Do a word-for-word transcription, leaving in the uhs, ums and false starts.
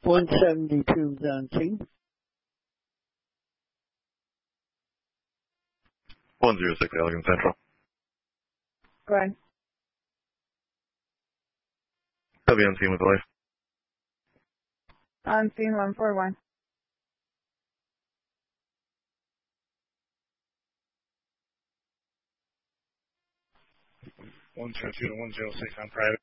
one seventy-two is on scene. one zero six Allegan Central. Go ahead. I'll be on scene with the life. On scene one four one. one zero two to one zero six on private.